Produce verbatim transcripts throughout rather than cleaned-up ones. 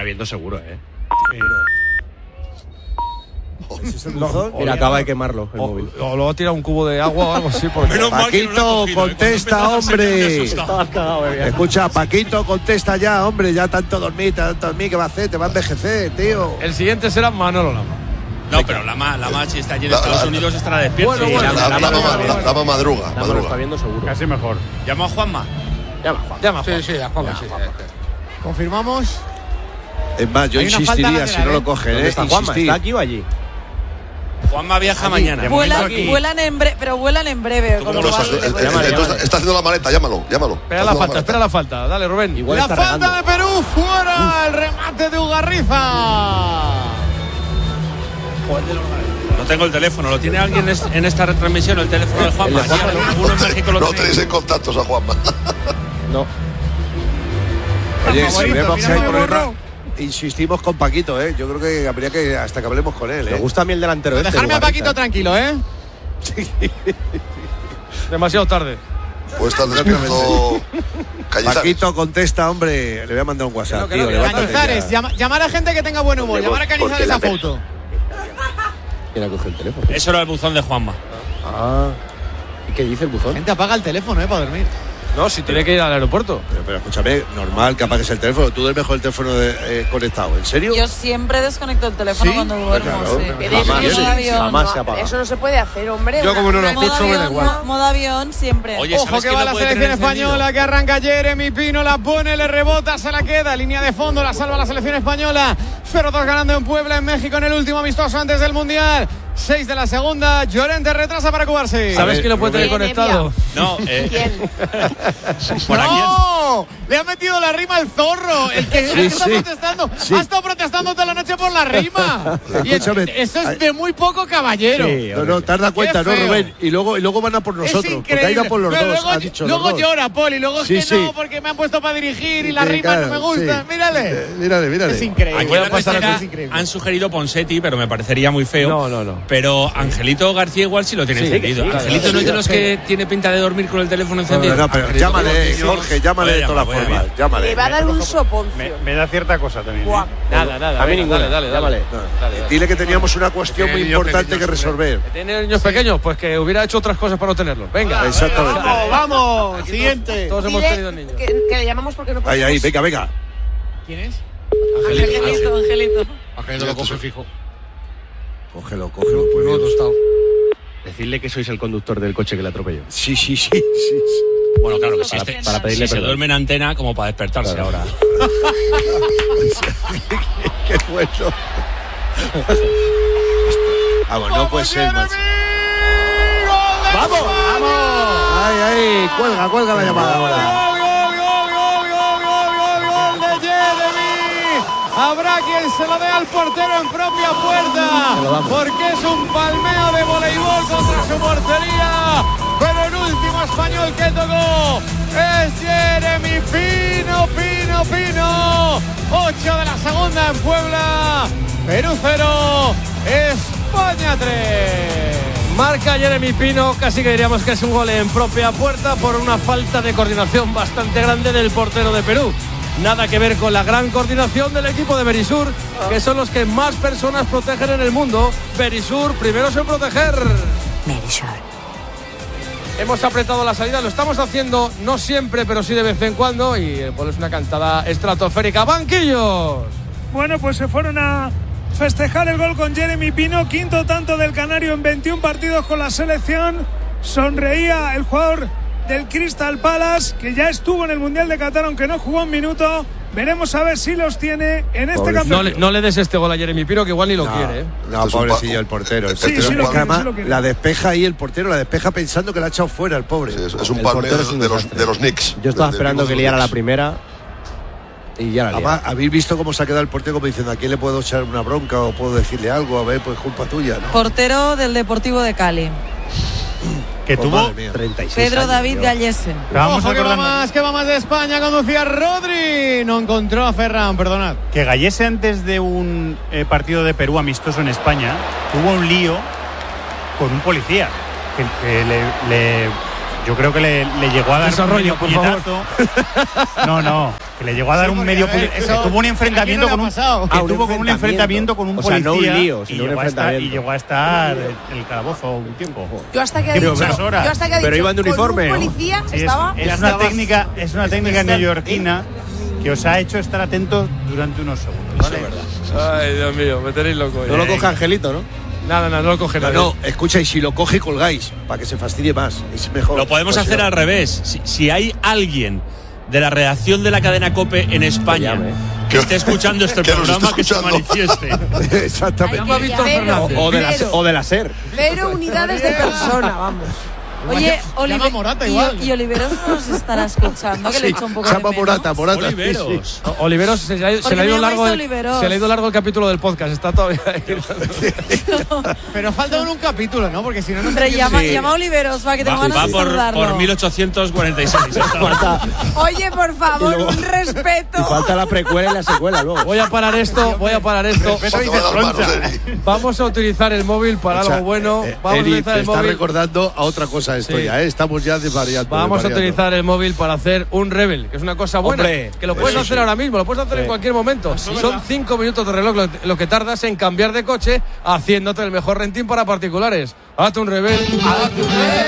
viendo seguro, ¿eh? ¿Ese es el buzón? Mira, acaba de quemarlo el O, móvil. o luego tira un cubo de agua o algo así. Porque Menos mal que no lo he Paquito, cogido, ¿eh? contesta, Cuando empezaba a ser, me he hombre. asustado. Estabas cagado, bebé. Escucha, Paquito, contesta ya, hombre. Ya tanto dormir, tanto dormir, ¿qué va a hacer? Te va a envejecer, tío. el siguiente será Manolo Lama. No, pero Lama, Lama, si está allí en La- Estados la- Unidos, estará despierto. Bueno, Sí, bueno. Lama- La, la- la, la- la- la- la- la madruga, Lama lo madruga. está viendo seguro. Casi mejor. ¿Llamo a Juanma? Llama, Juan. Llama, Juan. Sí, sí, a Juanma, sí. Confirmamos. Es más, yo Hay una falta insistiría, lateral, si no ¿eh? lo cogen, ¿Dónde ¿eh? está Juanma? Insistir. ¿Está aquí o allí? Juanma viaja mañana. Vuela- Vuelan, vuelan en breve, pero vuelan en breve. ¿Tú Con cómo lo lo cual, sabes? le Eh, puedes- eh, Llámale, entonces, llámale. está haciendo la maleta, llámalo, llámalo. Espera Está la haciendo falta, espera la falta. Dale, Rubén. Igual La está falta regando. de Perú, fuera el remate de Ugarriza. No tengo el teléfono. ¿Lo tiene alguien es- en esta retransmisión? El teléfono de Juanma. El de Juanma, Ya, no. alguno en México lo No tiene. tenéis en contactos a Juanma. No. Oye, si Favorito, vemos mira, que hay me problema, borro. insistimos con Paquito, ¿eh? Yo creo que habría que, hasta que hablemos con él, Me ¿eh? gusta a mí el delantero este. Dejarme a Ugarriza. Paquito tranquilo, ¿eh? Demasiado tarde. Puede estar despierto Cañizares. Paquito, contesta, hombre. Le voy a mandar un WhatsApp, Que no, que no, tío. que levántate Cañizares, ya. llama- llamar a gente que tenga buen humor. Llamar a Cañizares a foto. ¿Quién ha cogido el teléfono? Eso era el buzón de Juanma. Ah. ¿Y qué dice el buzón? Gente, apaga el teléfono, ¿eh? Para dormir. No, si tiene que ir al aeropuerto. Pero, pero escúchame, normal que apagues el teléfono. Tú duermes con el teléfono de- eh, conectado. ¿En serio? Yo siempre desconecto el teléfono ¿Sí? cuando duermo. Claro. sí. Pero De hecho, jamás, yo modo avión. jamás se apaga. Eso no se puede hacer, hombre. Yo como no lo Modo escucho, me da avión, igual. mo- Modo avión siempre. Oye, Ojo ¿sabes que quién va lo la puede selección tener encendido? española, que arranca Jeremy Pino, la pone, le rebota, se la queda, línea de fondo, la salva la selección española. cero dos ganando en Puebla, en México, en el último amistoso antes del Mundial. seis de la segunda, Llorente retrasa para cubarse. ¿Sabes quién lo puede tener Rubén. conectado? No, eh, ¿Quién? ¿por aquí? ¡No! Le ha metido la rima al zorro. El que, el que está sí. protestando. Sí. Ha estado protestando toda la noche por la rima. Y es- Escúchame. eso es de muy poco caballero. No, no, te has dado cuenta, ¿no, feo. Rubén? Y luego, y luego van a por nosotros. Es Porque ahí increíble. va por los Pero dos. luego ha dicho los luego dos. llora, Poli. Luego es Sí, que sí. no, porque me han puesto para dirigir y la Sí, rima no me claro, gusta. sí. Mírale. Eh, mírale, mírale. Es increíble. Aquí Voy en a la pasar pecera es increíble. han sugerido Ponseti, pero me parecería muy feo. No, no, no. Pero Angelito García igual sí lo tiene Sí, encendido. sí, Angelito claro, no es de sí, los sí. que tiene pinta de dormir con el teléfono No, encendido. no, pero Angelito llámale, como niño. Jorge, llámale Voy de a todas llamar, voy a formas. llamar. Llámale. Le va a dar un soponcio. Me, me da cierta cosa también. Guau. Nada, nada. A mí venga, ninguna. Dale, dale, dale. Llámale. Dale, dale. Dile que teníamos una cuestión Que muy tiene niños importante que pequeños, resolver. ¿Tiene niños pequeños? Pues que hubiera hecho otras cosas para no tenerlos. Venga. Exactamente. Vamos, vamos. Siguiente. Todos hemos Dile tenido niños. que, que le llamamos porque no Ahí, podemos. ahí, venga, venga. ¿Quién es? Angelito, Angelito. Angelito lo coge fijo. Cógelo, cógelo. Pues no, tostado. Decirle que sois el conductor del coche que le atropelló. Sí, sí, sí, sí. sí. Bueno, claro que sí. Para- Este, para si pedirle se perdón. duerme en antena como para despertarse Claro. ahora. Qué bueno. Vamos, no puede ser más. ¡Vamos! ¡Vamos! Ay, ay, cuelga, cuelga la llamada ahora. ¡Gol, gol, gol, gol, gol, gol, gol, gol de Jeremy! Habrá quien se lo dé al portero en propia puerta, porque es un palmeo de voleibol contra su portería. Pero el último español que tocó es Jeremy Pino, Pino, Pino. ocho de la segunda en Puebla. Perú cero, España tres. Marca Jeremy Pino, casi que diríamos que es un gol en propia puerta por una falta de coordinación bastante grande del portero de Perú. Nada que ver con la gran coordinación del equipo de Berisur, que son los que más personas protegen en el mundo. Berisur, primeros en proteger. Berisur. Hemos apretado la salida, lo estamos haciendo no siempre, pero sí de vez en cuando. Y el gol es una cantada estratosférica. ¡Banquillos! Bueno, pues se fueron a festejar el gol con Jeremy Pino, quinto tanto del canario en veintiún partidos con la selección. Sonreía el jugador del Crystal Palace, que ya estuvo en el Mundial de Qatar, aunque no jugó un minuto. Veremos a ver si los tiene en este Pobre. campeonato. No le, no le des este gol a Jeremy Pino, que igual ni lo No, quiere. ¿eh? no, Este es un pobrecillo pa- el portero. El Sí, portero, sí lo porque quiere, además sí lo quiere. la despeja ahí el portero, la despeja pensando que la ha echado fuera el pobre. Sí, es, es un El palmeo portero es un de los, desastre. de los Knicks. Yo estaba De- de esperando los que liara la Knicks. primera y ya la lié. Además, habéis visto cómo se ha quedado el portero como diciendo, ¿a quién le puedo echar una bronca o puedo decirle algo? A ver, pues culpa tuya, ¿no? Portero del Deportivo de Cali. Que Pues tuvo. madre mía. treinta y seis Pedro años, David tío. Gallesen. Estábamos Ojo que va acordando más, que va más de España. Conducía Rodri. No encontró a Ferran, perdonad. que Gallese, antes de un eh, partido de Perú amistoso en España, tuvo un lío con un policía. Que, que le, le- yo creo que le, le llegó a dar Desarrollo, un por puñetazo. No, no. que le llegó a dar Sí, un porque, medio a ver, poli- eso- tuvo un enfrentamiento ¿a quién con no un le ha pasado? que Ah, un tuvo con un enfrentamiento con un O sea, policía no un lío, y, sino un llegó a estar, y enfrentamiento. llegó a estar en el calabozo un tiempo. Yo hasta que ha Pero dicho, dos horas. yo hasta que ha Pero dicho, iban de con uniforme, un ¿no? policía Sí, es, estaba. es una técnica es una técnica neoyorquina que os ha hecho estar atentos durante unos segundos, ¿vale? Ay, Dios mío, me tenéis loco. No lo coge Angelito, ¿no? Nada, nada, no lo coge No, nadie. no, escucha, y si lo coge, colgáis, para que se fastidie más. Es mejor. Lo podemos Pues hacer si no- al revés. Si, si hay alguien de la redacción de la cadena COPE en España llame. que esté escuchando este Que nos programa, esté que se escuchando. manifieste. Exactamente. Llama a Víctor Cero, Fernández. O de la, cero, o de la SER. cero unidades de persona, vamos. Oye, Llama a Morata igual. y, y Oliveros nos estará escuchando, que le he hecho un poco de Llama menos. Morata, Morata. Oliveros. O- Oliveros se, le ha- se Porque le ha ido me largo llamáis el, Oliveros. se le ha ido largo el capítulo del podcast. Está todavía ahí. Pero falta un capítulo, ¿no? Porque si no, no se Hombre, entiende. llama, llama a Oliveros, va, que tengo Va, ganas va de por, saludarlo. por mil ochocientos cuarenta y seis. Falta, Oye, por favor, Y luego- un respeto. y falta la precuela y la secuela luego. Voy a parar esto, voy a parar esto. Se te va a dar manos, eh. Vamos a utilizar el móvil para O sea, algo bueno. eh, Vamos a Eri, utilizar te el está móvil. recordando a otra cosa esto Sí. ya, ¿eh? Estamos ya desvariando. Vamos a desvariando. utilizar el móvil para hacer un Rebel, que es una cosa buena. Hombre, que lo puedes eso hacer sí. ahora mismo, lo puedes hacer en cualquier momento. Son cinco minutos de reloj lo, lo que tardas en cambiar de coche, haciéndote el mejor renting para particulares. Hazte un Rebel. Hazte un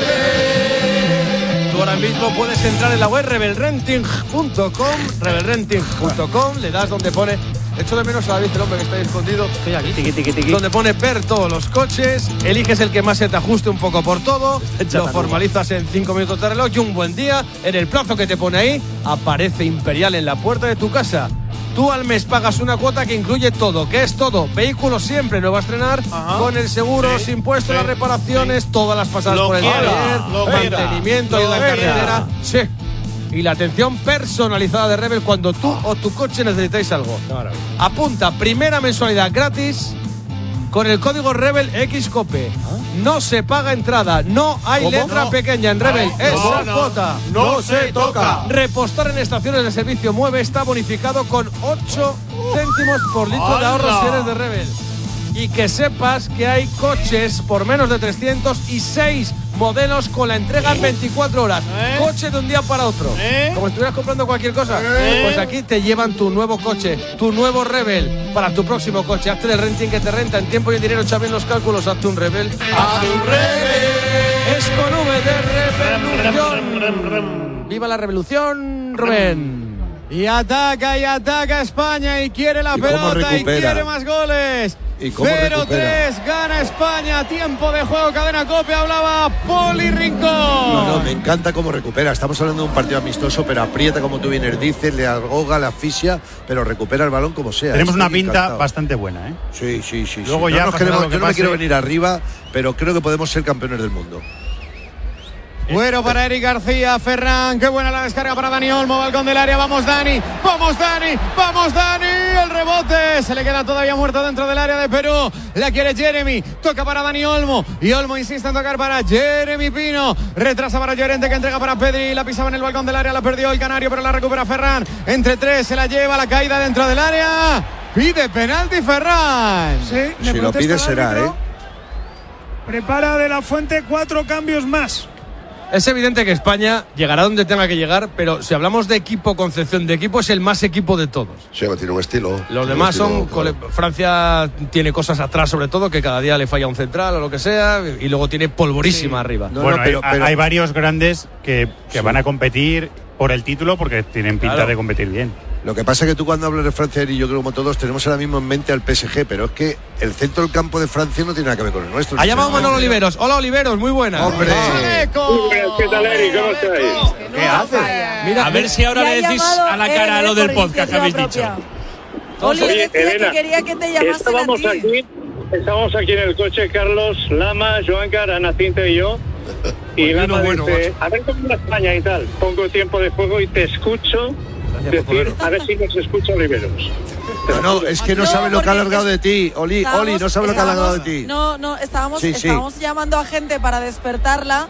Rebel. Tú ahora mismo puedes entrar en la web rebel renting punto com, rebel renting punto com, le das donde pone. Echo de menos a David, el hombre que está ahí escondido. Estoy aquí. Tiqui, tiqui, tiqui. Donde pone ver todos los coches, eliges el que más se te ajuste un poco por todo, lo formalizas en cinco minutos de reloj y un buen día, en el plazo que te pone ahí, aparece Imperial en la puerta de tu casa. Tú al mes pagas una cuota que incluye todo. ¿Qué es todo? Vehículo siempre nuevo a estrenar, Ajá. con el seguro, Sí, sin impuestos, sí, las reparaciones, todas las pasadas Lo por el quiera, taller, lo quiera, mantenimiento, lo ayuda en quiera. carretera. Sí. Y la atención personalizada de Rebel cuando tú o tu coche necesitáis algo. Apunta, primera mensualidad gratis con el código Rebel X Cope. No se paga entrada, no hay ¿Cómo? letra No. pequeña en Rebel, No, es no, el no. cuota. No se toca. Repostar en estaciones de servicio Mueve está bonificado con ocho céntimos por litro de ahorro si eres de Rebel. Y que sepas que hay coches por menos de trescientos y seis modelos con la entrega en veinticuatro horas. ¿Eh? Coche de un día para otro. ¿Eh? Como si estuvieras comprando cualquier cosa. ¿Eh? Pues aquí te llevan tu nuevo coche, tu nuevo Rebel para tu próximo coche. Hazte el renting que te renta en tiempo y en dinero. Echa bien los cálculos. Hazte un Rebel. Hazte un Rebel. Es con V de revolución. ¡Viva la revolución, Rubén! Y ataca y ataca España y quiere la ¿Y cómo pelota y recupera? quiere más goles. ¿Y cómo cero tres recupera? gana España, tiempo de juego, cadena Cope, hablaba Poli Rincón. No, no, me encanta cómo recupera. Estamos hablando de un partido amistoso, pero aprieta, como tú bien dices, le ahoga, la asfixia, pero recupera el balón como sea. Tenemos Estoy una pinta encantado. bastante buena, ¿eh? Sí, sí, sí. Luego sí. ya No nos pasará queremos- lo que yo no me pase. quiero venir arriba, pero creo que podemos ser campeones del mundo. Bueno para Eric García, Ferran, qué buena la descarga para Dani Olmo, balcón del área, vamos Dani, vamos Dani, vamos Dani, el rebote, se le queda todavía muerto dentro del área de Perú, la quiere Jeremy, toca para Dani Olmo, y Olmo insiste en tocar para Jeremy Pino, retrasa para Llorente que entrega para Pedri, la pisaba en el balcón del área, la perdió el Canario, pero la recupera Ferran, entre tres, se la lleva, la caída dentro del área, pide penalti Ferran. Sí, le Si lo protesta pide el será, árbitro. ¿eh? Prepara De La Fuente cuatro cambios más. Es evidente que España llegará donde tenga que llegar, pero si hablamos de equipo, concepción de equipo, es el más equipo de todos. Sí, tiene un estilo. Los Tiene demás un son. estilo, claro. cole- Francia tiene cosas atrás, sobre todo, que cada día le falla un central o lo que sea, y luego tiene polvorísima arriba. No, bueno, no, pero- hay, pero- hay varios grandes que, que van a competir por el título porque tienen pinta Claro. de competir bien. Lo que pasa es que tú cuando hablas de Francia, y yo creo como todos, tenemos ahora mismo en mente al P S G, pero es que el centro del campo de Francia no tiene nada que ver con el nuestro. Ha llamado Manolo Oliveros. Hola Oliveros, muy buena. ¡Hombre! Chaleco. ¿Qué tal, Eric? ¿Cómo estáis? ¿Qué haces? Mira, A ver si ahora le decís a la cara lo del podcast que habéis dicho. Oli, Oye, decía que Elena, quería que te llamasen Estábamos a ti. aquí, estábamos aquí en el coche, Carlos, Lama, Joancar, Ana Cinta y yo. Y Pues vino Lama bueno, dice, a ver cómo va España y tal. Pongo tiempo de juego y te escucho decir, a ver si nos escucha Oliveros. No, no, es que no, No, sabe lo que ha porque alargado de ti, Oli, Estábamos- Oli, no sabe lo que ha alargado de estábamos- ti. No, no, estábamos, Sí, sí. estábamos llamando a gente para despertarla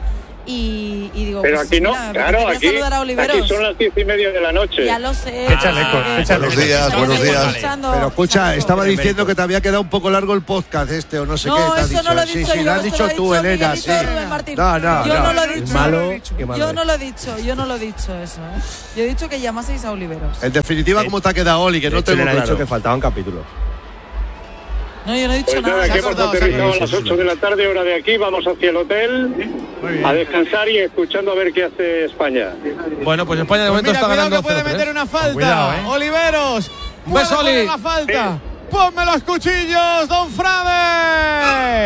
Y, y digo, pero pues, aquí no, mira, claro, aquí, aquí son las diez y media de la noche. Ya lo sé. Échale, ah, échale. Buenos días, buenos días. Pero escucha, estaba diciendo que te había quedado un poco largo el podcast este o no sé no, qué. Eso dicho. no lo he dicho sí, sí, yo, lo has dicho tú, Elena, sí. No, no, yo no. no lo he dicho. Malo, yo no lo he dicho, yo no lo he dicho eso. ¿eh? Yo he dicho que llamaseis a Oliveros. En definitiva, ¿cómo te ha quedado, Oli? Que no te le lo ha claro. dicho que faltaban capítulos. No, yo no he dicho pues nada. nada, que hemos aterrizado a las ocho de la tarde, hora de aquí, vamos hacia el hotel a descansar y escuchando a ver qué hace España. Bueno, pues España de pues momento mira, está ganando que puede cero tres. meter una falta. Cuidado, ¿eh? Oliveros. Pues, Puede Oli. poner la falta. Sí. Ponme los cuchillos, don Frade.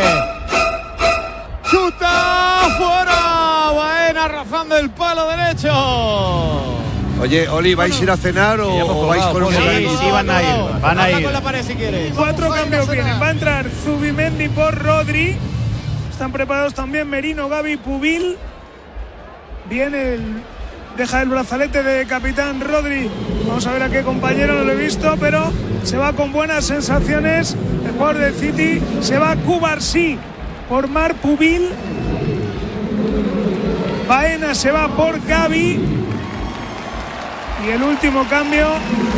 Chuta fuera. Baena rozando el palo derecho. Oye, Oli, ¿vais a ir a cenar o, o vais con un Sí, bocadillo? sí, van a ir, van a Habla ir. con la pared si quieres. Cuatro cambios vienen. Va a entrar Zubimendi por Rodri. Están preparados también Merino, Gavi, Pubil. Viene el. Deja el brazalete de capitán Rodri. Vamos a ver a qué compañero, no lo he visto, pero se va con buenas sensaciones. El jugador del City se va Cubarsí por Mar Pubil. Baena se va por Gavi. Y el último cambio,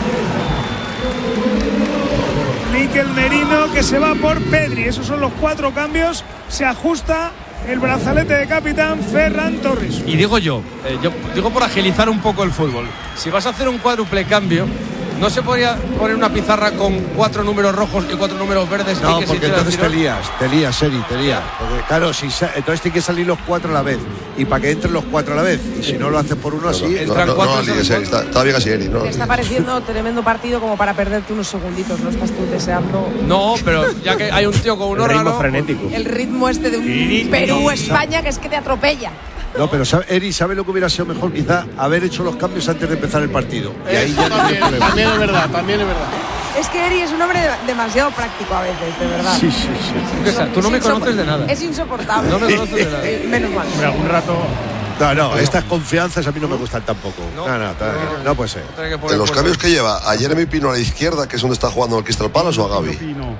Mikel Merino, que se va por Pedri. Esos son los cuatro cambios. Se ajusta el brazalete de capitán Ferran Torres. Y digo yo, eh, yo digo por agilizar un poco el fútbol. Si vas a hacer un cuádruple cambio, ¿no se podría poner una pizarra con cuatro números rojos y cuatro números verdes? No, y que porque se hiciera entonces el te tirón? lías, te lías, Eri, te lías. Porque claro, si sa- entonces tiene que salir los cuatro a la vez. Y para que entren los cuatro a la vez. Y si no lo haces por uno así. No, no, no, no, líes, Eri, está, está bien así, Eri. No, Te está pareciendo tremendo partido como para perderte unos segunditos. No estás tú deseando No, pero ya que hay un tío con un El ritmo órgano frenético. el ritmo este de un Perú-España que es que te atropella. No, pero sabe- Eri, ¿sabe lo que hubiera sido mejor? Quizá haber hecho los cambios antes de empezar el partido. Y ahí ya no tiene problema. También es verdad, también es verdad. Es que Eri es un hombre de- demasiado práctico a veces, de verdad. Sí, sí, sí. ¿Qué sea? Tú no Es me insopor- conoces de nada. Es insoportable. No me conoces de nada. Eh, Menos mal. Hombre, algún rato. No, no, estas confianzas a mí no me gustan tampoco. No. No, no, no, no puede ser. Tiene que poner En los por- cambios que lleva, a Jeremy Pino a la izquierda, que es donde está jugando el Crystal Palace, o a Gavi. Pino.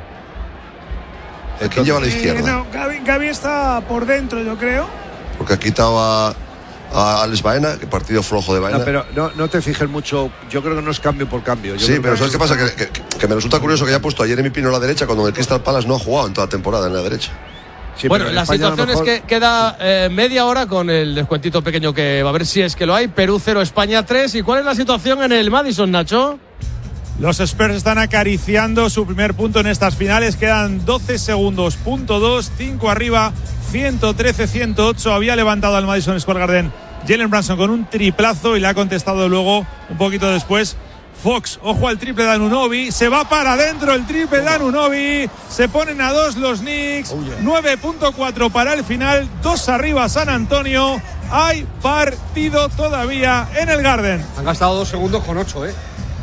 ¿A quién lleva a la Eh, izquierda? no, Gavi, Gavi está por dentro, yo creo. Porque ha quitado a, a Alex Baena, que partido flojo de Baena. No, pero no, no te fijes mucho. Yo creo que no es cambio por cambio. Yo Sí, creo pero que ¿sabes qué pasa? Que, que- que me resulta curioso que haya puesto a Jeremy Pino a la derecha cuando en el Crystal Palace no ha jugado en toda la temporada en la derecha. Sí, Bueno, pero en la España a lo situación es mejor- que queda eh, media hora con el descuentito pequeño que va a ver si es que lo hay. Perú cero, España tres. ¿Y cuál es la situación en el Madison, Nacho? Los Spurs están acariciando su primer punto en estas finales. Quedan doce segundos, punto dos, cinco arriba, ciento trece a ciento ocho. Había levantado al Madison Square Garden Jalen Brunson con un triplazo y le ha contestado luego, un poquito después, Fox. Ojo al triple de Anunoby. Se va para adentro el triple de Anunoby. Se ponen a dos los Knicks. nueve punto cuatro para el final. Dos arriba San Antonio. Hay partido todavía en el Garden. Han gastado dos segundos con ocho, ¿eh?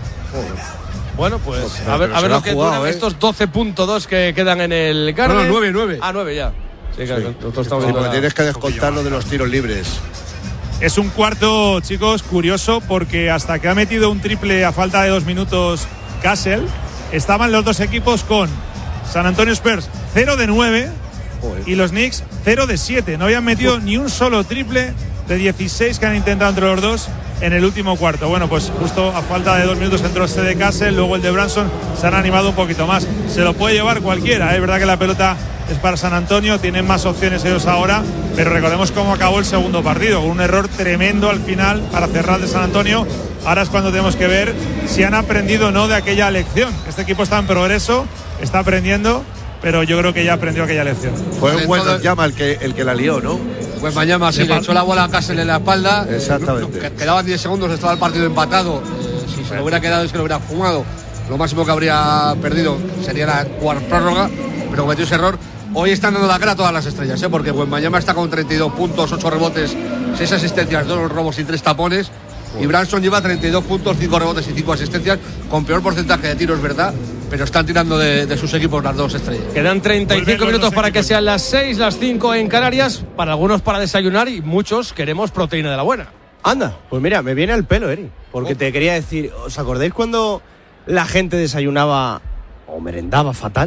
Bueno, pues Pero- a ver, pero a se ver lo lo ha que jugado, duran ¿eh? estos doce punto dos que quedan en el Garden. No, no, nueve, nueve. Ah, nueve ya. Sí, claro, nosotros estamos Sí, viendo porque la- tienes que descontar lo de los tiros libres. Es un cuarto, chicos, curioso porque hasta que ha metido un triple a falta de dos minutos Castle, estaban los dos equipos con San Antonio Spurs cero de nueve y los Knicks cero de siete. No habían metido ni un solo triple de dieciséis que han intentado entre los dos en el último cuarto. Bueno, pues justo a falta de dos minutos entró este de Castle, luego el de Branson, se han animado un poquito más. Se lo puede llevar cualquiera, ¿eh? Es verdad que la pelota es para San Antonio, tienen más opciones ellos ahora, pero recordemos cómo acabó el segundo partido, con un error tremendo al final para cerrar de San Antonio. Ahora es cuando tenemos que ver si han aprendido o no de aquella lección. Este equipo está en progreso, está aprendiendo, pero yo creo que ya aprendió aquella lección. Fue un buen llama el que, el que la lió, ¿no? Pues mañana sí, le echó la bola a Castle en la espalda. Exactamente. Que- Quedaban diez segundos, estaba el partido empatado. Eh, si se lo hubiera quedado es que lo hubiera fumado. Lo máximo que habría perdido sería la cuarta prórroga, pero cometió ese error. Hoy están dando la cara a todas las estrellas, ¿eh? Porque Wembanyama está con treinta y dos puntos, ocho rebotes, seis asistencias, dos robos y tres tapones. Y Branson lleva treinta y dos puntos, cinco rebotes y cinco asistencias, con peor porcentaje de tiros, ¿verdad? Pero están tirando de, de sus equipos las dos estrellas. Quedan treinta y cinco minutos para que sean las seis, las cinco en Canarias. Para algunos para desayunar y muchos queremos proteína de la buena. Anda, pues mira, me viene al pelo, Eri. Porque te quería decir, ¿os acordáis cuando la gente desayunaba o merendaba fatal?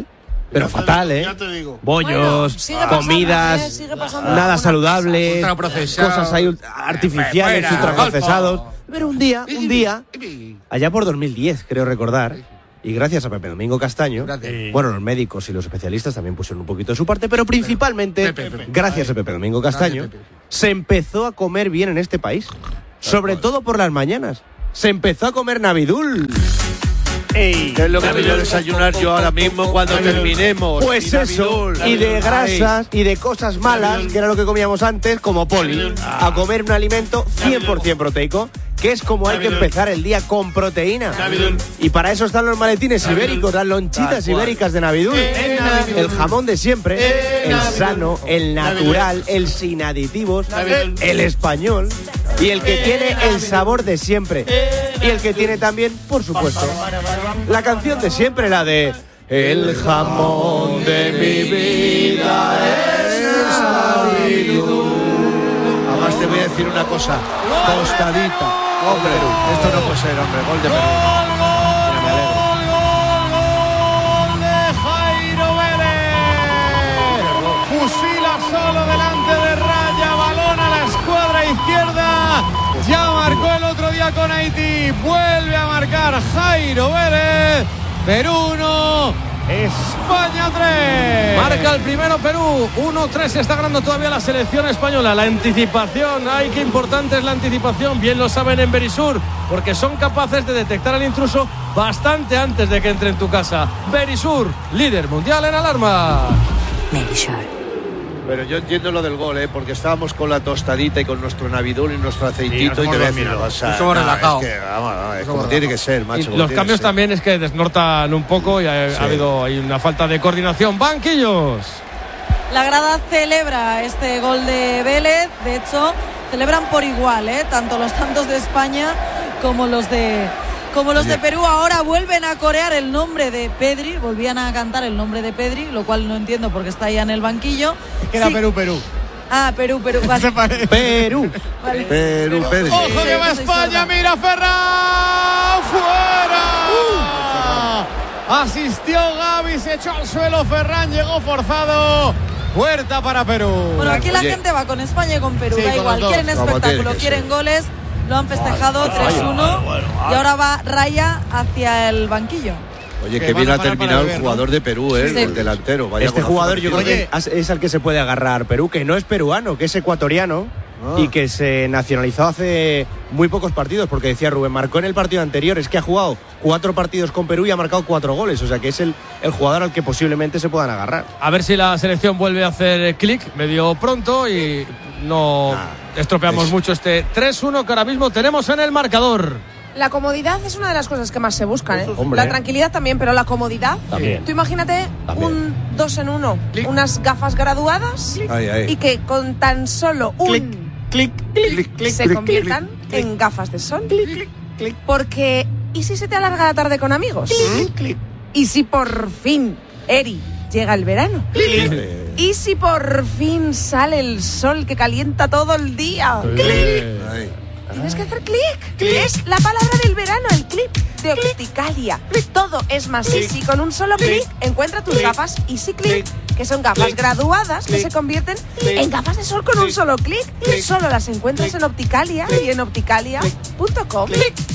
Pero fatal, ¿eh? Ya te digo. Bollos, Sigue comidas, pasando, ¿eh? Sigue pasando nada alguna saludable, Ultraprocesado. cosas ahí ult- artificiales, Fuera, ultraprocesados. golfo. Pero un día, un día, allá por dos mil diez, creo recordar, y gracias a Pepe Domingo Castaño, Gracias. bueno, los médicos y los especialistas también pusieron un poquito de su parte, pero principalmente, Pepe, Pepe. gracias a Pepe Domingo Castaño, Gracias, Pepe. se empezó a comer bien en este país. Sobre todo por las mañanas. Se empezó a comer Navidul. Ey, ¿qué es lo que voy a desayunar yo ahora mismo cuando terminemos? Pues Y eso, Navidul, y de Navidul. grasas y de cosas malas, que era lo que comíamos antes, como poli, a comer un alimento cien por ciento proteico, que es como hay que empezar el día con proteína. Y para eso están los maletines ibéricos, las lonchitas ibéricas de Navidul. El jamón de siempre, el sano, el natural, el sin aditivos, el español y el que tiene el sabor de siempre. Y el que tiene también, por supuesto, la canción de siempre, la de El jamón de mi vida es Navidul. Además te voy a decir una cosa, tostadita. Hombre, esto no puede ser, hombre, gol de Perú. Me alegro. Jairo Vélez. Fusila solo delante de raya, balón a la escuadra izquierda. Ya marcó el otro día con Haití. Vuelve a marcar Jairo Vélez. Perú uno, España tres. Marca el primero Perú, uno tres, está ganando todavía la selección española. La anticipación, ay, qué importante es la anticipación, bien lo saben en Verisur, porque son capaces de detectar al intruso bastante antes de que entre en tu casa. Verisur, líder mundial en alarma. Verisur. Pero yo entiendo lo del gol, ¿eh? Porque estábamos con la tostadita y con nuestro Navidul y nuestro aceitito y te voy a decir, o sea, Estamos no, relajados. es que, vamos, no, es como tiene que ser, macho. Y como los tiene cambios que ser. también es que desnortan un poco y ha, Sí. ha habido hay una falta de coordinación. Banquillos. La grada celebra este gol de Vélez. De hecho, celebran por igual, ¿eh? Tanto los tantos de España como los de como los de Perú. Ahora vuelven a corear el nombre de Pedri. Volvían a cantar el nombre de Pedri, lo cual no entiendo porque está ya en el banquillo. Es que era Sí. Perú, Perú. Ah, Perú, Perú. Vale. Perú. Vale. Perú, Pedri. Ojo que Sí, va no soy España, sorda. mira Ferran, fuera. Asistió Gavi, se echó al suelo Ferran, llegó forzado. Puerta para Perú. Bueno, aquí la Oye. gente va con España y con Perú, Sí, da con igual, los dos. quieren Como espectáculo, tiene que quieren ser. goles, lo han festejado tres uno y ahora va Raya hacia el banquillo. Oye, Que que van bien a ha parar terminado para el beber, jugador de Perú, ¿eh? Sí. El delantero. Vaya Este golazo jugador yo creo que que es- es al que se puede agarrar Perú, que no es peruano, que es ecuatoriano Ah. y que se nacionalizó hace muy pocos partidos, porque decía Rubén, marcó en el partido anterior, es que ha jugado cuatro partidos con Perú y ha marcado cuatro goles, o sea que es el, el jugador al que posiblemente se puedan agarrar. A ver si la selección vuelve a hacer clic medio pronto y no Ah, estropeamos es- mucho este tres uno que ahora mismo tenemos en el marcador. La comodidad es una de las cosas que más se buscan, ¿eh? Hombre. La tranquilidad también, pero la comodidad. También. Tú imagínate También. un dos en uno, unas gafas graduadas Ay, ay. y que con tan solo un Clic, clic, clic, se conviertan en gafas de sol. Porque, ¿y si se te alarga la tarde con amigos? ¿Y si por fin, Eri, llega el verano? ¿Y si por fin sale el sol que calienta todo el día? Ay. Tienes que hacer clic. Es la palabra del verano, el clip de Opticalia. Todo es más easy. Con un solo clic encuentra tus gafas Easy Click, que son gafas graduadas que se convierten en gafas de sol con un solo clic. Solo las encuentras en Opticalia y en opticalia punto com.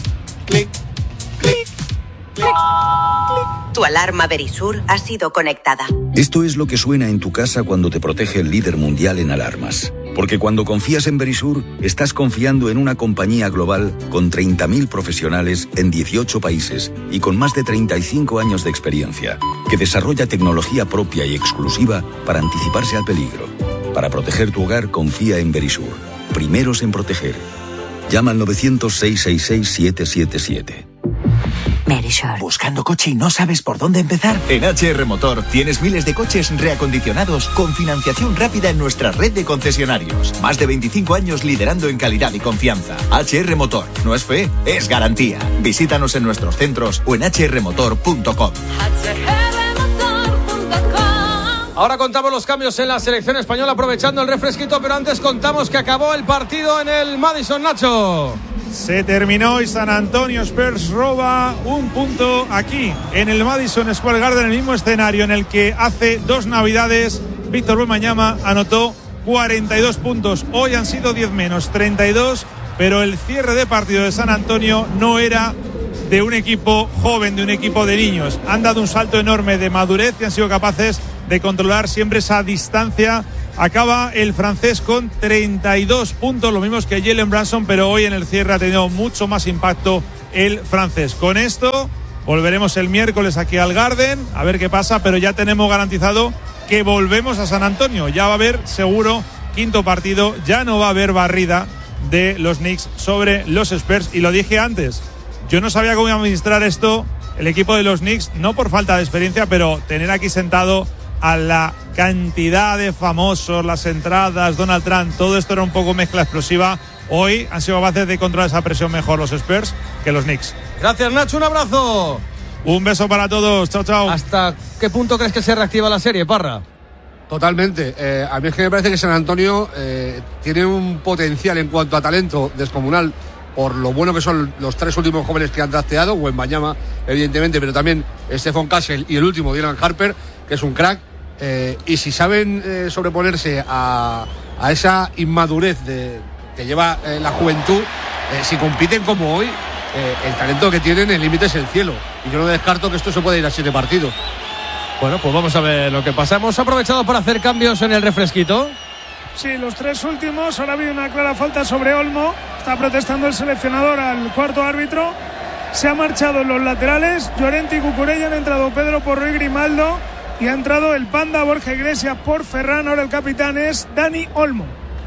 Tu alarma Verisur ha sido conectada. Esto es lo que suena en tu casa cuando te protege el líder mundial en alarmas. Porque cuando confías en Verisur, estás confiando en una compañía global con treinta mil profesionales en dieciocho países y con más de treinta y cinco años de experiencia, que desarrolla tecnología propia y exclusiva para anticiparse al peligro. Para proteger tu hogar, confía en Verisur. Primeros en proteger. Llama al novecientos, seiscientos sesenta y seis, siete siete siete. Verisur. ¿Buscando coche y no sabes por dónde empezar? En H R Motor tienes miles de coches reacondicionados con financiación rápida en nuestra red de concesionarios. Más de veinticinco años liderando en calidad y confianza. H R Motor. No es fe, es garantía. Visítanos en nuestros centros o en h r motor punto com. Ahora contamos los cambios en la selección española aprovechando el refresquito, pero antes contamos que acabó el partido en el Madison, Nacho. Se terminó y San Antonio Spurs roba un punto aquí en el Madison Square Garden, el mismo escenario en el que hace dos navidades Víctor Wembanyama anotó cuarenta y dos puntos. Hoy han sido diez menos, treinta y dos, pero el cierre de partido de San Antonio no era de un equipo joven, de un equipo de niños. Han dado un salto enorme de madurez y han sido capaces de controlar siempre esa distancia. Acaba el francés con treinta y dos puntos, lo mismo que Jalen Brunson, pero hoy en el cierre ha tenido mucho más impacto el francés. Con esto volveremos el miércoles aquí al Garden a ver qué pasa, pero ya tenemos garantizado que volvemos a San Antonio. Ya va a haber seguro quinto partido, ya no va a haber barrida de los Knicks sobre los Spurs. Y lo dije antes, yo no sabía cómo iba a administrar esto el equipo de los Knicks, no por falta de experiencia, pero tener aquí sentado a la cantidad de famosos, las entradas, Donald Trump, todo esto era un poco mezcla explosiva. Hoy han sido capaces de controlar esa presión mejor los Spurs que los Knicks. Gracias, Nacho, un abrazo. Un beso para todos, chao, chao. ¿Hasta qué punto crees que se reactiva la serie, Parra? Totalmente. Eh, a mí es que me parece que San Antonio eh, tiene un potencial en cuanto a talento descomunal por lo bueno que son los tres últimos jóvenes que han drafteado, Wembanyama, evidentemente, pero también Stephon Castle y el último, Dylan Harper, que es un crack. Eh, y si saben eh, sobreponerse a, a esa inmadurez de, que lleva eh, la juventud, eh, si compiten como hoy, eh, el talento que tienen, el límite es el cielo. Y yo no descarto que esto se pueda ir a siete partidos. Bueno, pues vamos a ver lo que pasa. Hemos aprovechado para hacer cambios en el refresquito. Sí, los tres últimos. Ahora ha habido una clara falta sobre Olmo. Está protestando el seleccionador al cuarto árbitro. Se ha marchado en los laterales. Llorente y Cucurella, han entrado Pedro Porro y Grimaldo. Y ha entrado el Panda Borja Iglesias por Ferran. Ahora el capitán es Dani Olmo.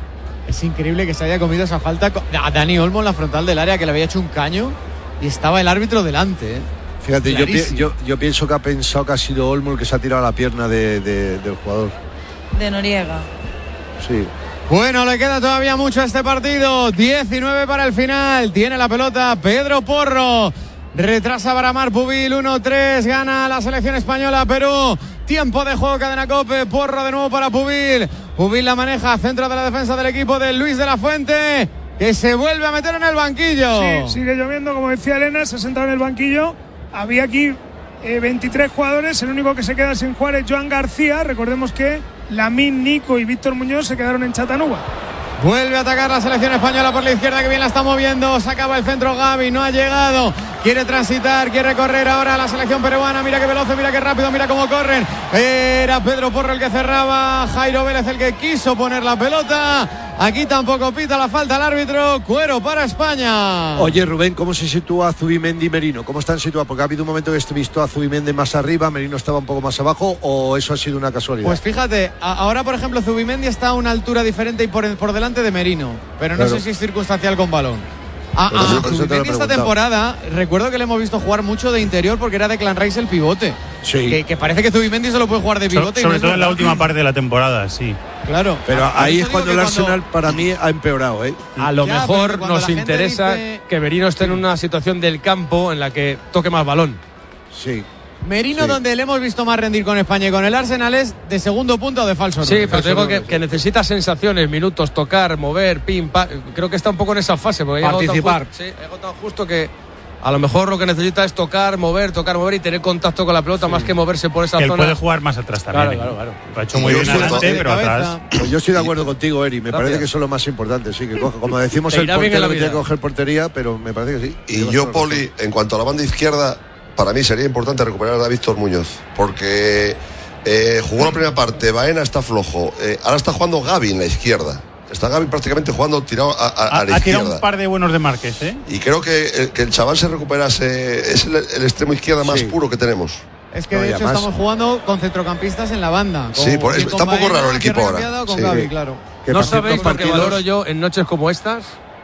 Es increíble que se haya comido esa falta a Dani Olmo en la frontal del área, que le había hecho un caño y estaba el árbitro delante, ¿eh? Fíjate, yo, pi- yo, yo pienso que ha pensado que ha sido Olmo el que se ha tirado a la pierna de, de, del jugador. De Noriega. Sí. Bueno, le queda todavía mucho a este partido. diecinueve para el final. Tiene la pelota Pedro Porro. Retrasa para Mar Pubil. uno tres. Gana la selección española. Perú. Tiempo de juego, cadena COPE. Porro de nuevo para Pubil. Pubil la maneja. Centro de la defensa del equipo de Luis de la Fuente, que se vuelve a meter en el banquillo. Sí, sigue lloviendo, como decía Elena. Se ha sentado en el banquillo. Había aquí eh, veintitrés jugadores. El único que se queda sin jugar es Joan García. Recordemos que Lamín, Nico y Víctor Muñoz se quedaron en Chattanooga. Vuelve a atacar la selección española por la izquierda, que bien la está moviendo. Se acaba el centro Gavi, no ha llegado. Quiere transitar, quiere correr ahora la selección peruana. Mira qué veloz, mira qué rápido, mira cómo corren. Era Pedro Porro el que cerraba, Jairo Vélez el que quiso poner la pelota. Aquí tampoco pita la falta el árbitro. Cuero para España. Oye, Rubén, ¿cómo se sitúa Zubimendi y Merino? ¿Cómo están situados? Porque ha habido un momento que he visto a Zubimendi más arriba, Merino estaba un poco más abajo, ¿o eso ha sido una casualidad? Pues fíjate, a- ahora por ejemplo Zubimendi está a una altura diferente y por, por delante de Merino, pero no Claro. sé si es circunstancial con balón. A, Por eso- a por eso te lo he Zubimendi esta preguntado. temporada, recuerdo que le hemos visto jugar mucho de interior porque era de Clan Rice el pivote. Sí. Que, que parece que Zubimendi solo puede jugar de So- pivote. y sobre no es todo en la verdad. última parte de la temporada, sí. Claro. Pero A- ahí por es eso cuando digo el que cuando- Arsenal para mí ha empeorado, ¿eh? A lo Ya, mejor pero cuando nos la gente interesa dice- que Merino esté en una situación del campo en la que toque más balón. Sí. Merino, Sí. donde le hemos visto más rendir con España y con el Arsenal, es de segundo punto o de falso Sí, nueve. pero te digo que, que necesita sensaciones, minutos, tocar, mover, pim, pam. Creo que está un poco en esa fase. Porque he llegado tan Participar. justo- sí, he llegado tan justo que a lo mejor lo que necesita es tocar, mover, tocar, mover y tener contacto con la pelota más que moverse por esa Que él zona. puede jugar más atrás también. Claro, claro, claro. Lo ha hecho muy Yo bien estoy adelante, de pero atrás. Pues yo estoy de acuerdo contigo, Eri. Me Gracias. parece que eso es lo más importante, sí, que coja, como decimos, Te el irá bien en portero la que tiene vida. que coger portería, pero me parece que sí. Y Llevas yo, toda la razón. Poli, en cuanto a la banda izquierda, para mí sería importante recuperar a Víctor Muñoz, porque eh, jugó la primera parte, Baena está flojo, eh, ahora está jugando Gavi en la izquierda. Está Gavi prácticamente jugando tirado a, a- a Ha, la ha tirado izquierda. un par de buenos de Márquez, ¿eh? Y creo que el, que el chaval se recuperase, es el, el extremo izquierda más Sí. puro que tenemos. Es que No, de y hecho además- estamos jugando con centrocampistas en la banda. Con- Sí, por eso bien con está un poco Baena, raro el equipo Tierra ahora. Cambiada, Con Sí. Gavi, claro. Que No para ciertos sabéis lo que partidos- valoro yo en noches como estas,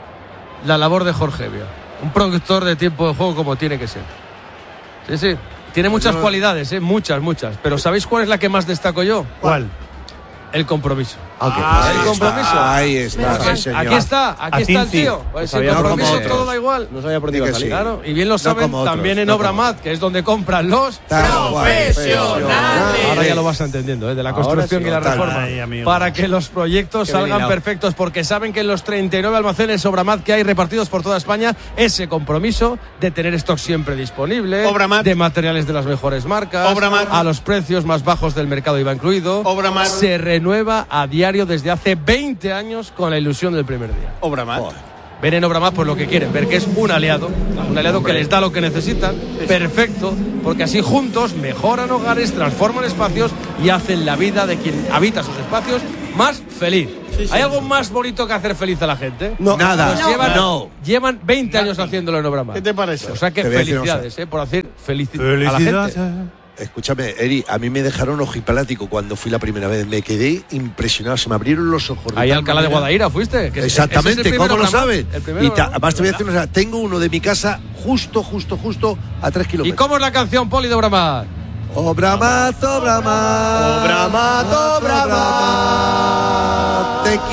la labor de Jorge Evia. Un productor de tiempo de juego como tiene que ser. Sí, sí. Tiene muchas yo- cualidades, ¿eh? Muchas, muchas. Pero ¿sabéis cuál es la que más destaco yo? ¿Cuál? El compromiso. Ah, el compromiso. Ahí está, sí, señor. Aquí está, aquí está el tío. Pues el compromiso todo da igual. No sabía por dónde salir. Claro, y bien lo saben no también en no Obramat, que es donde compran los profesionales. Ahora ya lo vas entendiendo, ¿eh? De la construcción sí, y la total. reforma. Ay, amigo. Para que los proyectos Qué salgan bien, perfectos, porque saben que en los treinta y nueve almacenes Obramat que hay repartidos por toda España, ese compromiso de tener stock siempre disponible, Obramat. de materiales de las mejores marcas, Obramat. a los precios más bajos del mercado I V A incluido, Obramat. se renueva a diario desde hace veinte años con la ilusión del primer día. Obramat. Ven en Obramat por lo que quieren, ver que es un aliado, un aliado que les da lo que necesitan, perfecto, porque así juntos mejoran hogares, transforman espacios y hacen la vida de quien habita sus espacios más feliz. Sí, sí. ¿Hay algo más bonito que hacer feliz a la gente? No, nada. Pues llevan, no. llevan veinte años haciéndolo en Obramat. ¿Qué te parece? O sea que felicidades, eh, por hacer felici- a la gente. Escúchame, Eri, a mí me dejaron ojipalático cuando fui la primera vez. Me quedé impresionado, se me abrieron los ojos. Ahí a Alcalá de Guadaira fuiste. Que exactamente, es ¿cómo lo sabes? Y ta, ¿no? además te voy a decir una cosa, tengo uno de mi casa justo, justo, justo a tres kilómetros. ¿Y cómo es la canción, Poli, de Obramat? Obramat, Obramat, Obramat, Obramat, te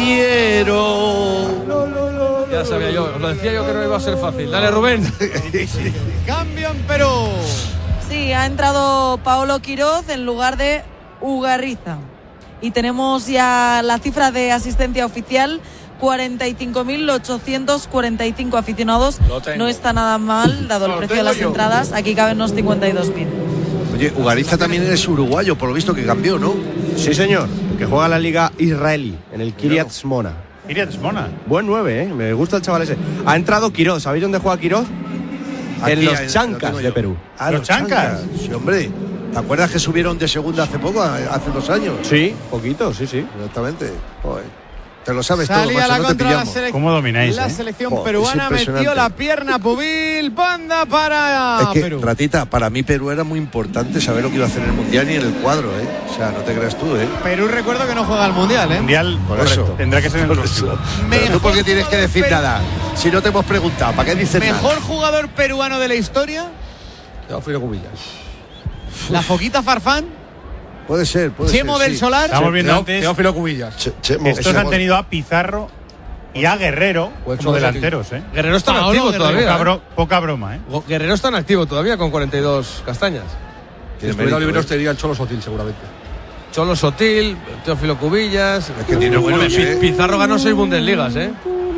quiero. Ya sabía yo, os lo decía yo que no iba a ser fácil. Dale, Rubén. Cambio en Perú. Sí, ha entrado Paolo Quiroz en lugar de Ugarriza. Y tenemos ya la cifra de asistencia oficial, cuarenta y cinco mil ochocientos cuarenta y cinco aficionados. No está nada mal, dado el precio de las yo. entradas. Aquí caben unos cincuenta y dos mil. Oye, Ugarriza también es uruguayo, por lo visto que cambió, ¿no? Sí, señor, que juega en la liga israelí, en el Kiryat Shmona. Kiryat Shmona. Buen nueve, ¿eh? Me gusta el chaval ese. Ha entrado Quiroz, ¿sabéis dónde juega Quiroz? Aquí, en los ahí, Chancas lo de yo. Perú. Ah, ¿Los Chancas? Sí, hombre. ¿Te acuerdas que subieron de segunda hace poco, hace dos años? Sí, poquito, sí, sí. Exactamente. Joder. Te lo sabes Salía todo, macho, la no te contra la pillamos. selección. ¿Cómo domináis, La eh? selección Joder, peruana es impresionante. metió la pierna Pubil, banda para Es que, Perú. Ratita, para mí Perú era muy importante saber lo que iba a hacer en el Mundial y en el cuadro, ¿eh? O sea, no te creas tú, ¿eh? Perú recuerdo que no juega al Mundial, ¿eh? Mundial, Por correcto. eso. Tendrá que ser en el próximo. Pero tú, ¿por qué tienes que decir Perú. nada? Si no te hemos preguntado, ¿para qué dices nada? Mejor jugador peruano de la historia, Teófilo Cubillas. la Foquita Farfán, Puede ser, puede Chemo ser. del sí. Solar. Estamos viendo Teo- antes. Teófilo Cubillas. Che- Chemo, Estos Chemo. han tenido a Pizarro y a Guerrero Pues como eso, delanteros, ¿eh? Guerrero está en Paolo activo Guerrero. todavía. Poca, ¿eh? bro- poca broma, ¿eh? Guerrero está en activo todavía con cuarenta y dos castañas. Si Tiene estuviera mérito, Oliveros ¿eh? te diría el Cholo Sotil, seguramente. Cholo Sotil, Teófilo Cubillas. Es que tiene buenos, Pi- ¿eh? Pizarro ganó seis Bundesligas, ¿eh?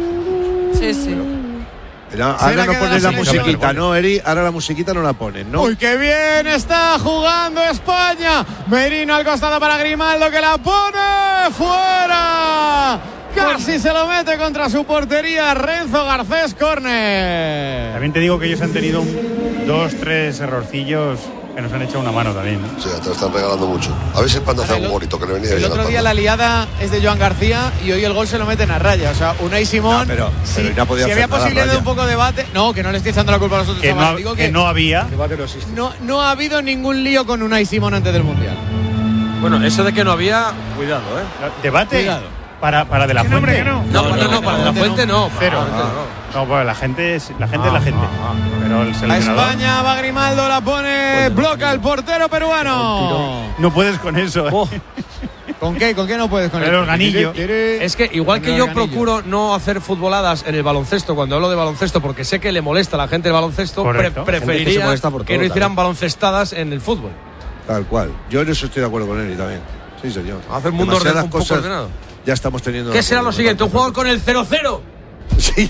Sí, sí. Pero Se ahora la no queda pones la la selección. musiquita, ¿no, Eri? Ahora la musiquita no la pones, ¿no? Uy, qué bien está jugando España. Merino al costado para Grimaldo que la pone fuera. Casi se lo mete contra su portería Renzo Garcés, córner. También te digo que ellos han tenido un- dos, tres errorcillos que nos han echado una mano también, ¿no? Sí, te lo están regalando mucho. A ver si Panda hace El algún o- bonito que le venía El bien al otro día Panda. la liada es de Joan García y hoy el gol se lo meten a raya. O sea, Unai Simón. No, pero- si, pero no podía si hacer había nada, posibilidad de Raya. un poco de debate. No, que no le estoy echando la culpa a nosotros. Que Samar. no, Digo que no había. Debate no existe. no, no ha habido ningún lío con Unai Simón antes del Mundial. Bueno, eso de que no había, cuidado, ¿eh? Debate Cuidado. para, para de la Que no, hombre, fuente. que no. No, no, no, no, para de la fuente no. Cero. Para la fuente Ah. No, pues la gente es la gente es la gente. Pero el A seleccionador España va Grimaldo, la pone, bloca el portero peruano. no puedes con eso. ¿eh? Oh. ¿Con qué? ¿Con qué no puedes con El organillo. Es que igual En que el yo organillo. procuro no hacer futboladas en el baloncesto cuando hablo de baloncesto porque sé que le molesta a la gente el baloncesto, pre- Correcto. Gente que se preferiría molesta por que todo no hicieran también. baloncestadas en el fútbol. Tal cual. Yo en eso estoy de acuerdo con Eri también. Sí, señor. Hacer mundo Demasiadas orden- un poco cosas ordenado. Ya estamos teniendo. ¿Qué será lo siguiente? ¿Un jugador con el cero cero? Sí.